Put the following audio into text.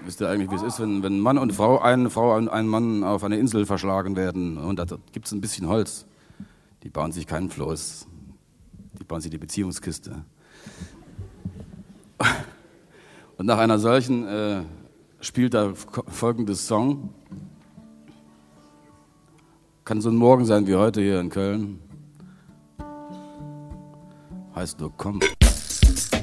Wisst ihr eigentlich, wie es ist, wenn eine Frau und ein Mann auf eine Insel verschlagen werden und da gibt es ein bisschen Holz. Die bauen sich keinen Floß, die bauen sich die Beziehungskiste. Und nach einer solchen spielt da folgendes Song. Kann so ein Morgen sein wie heute hier in Köln. Heißt nur komm.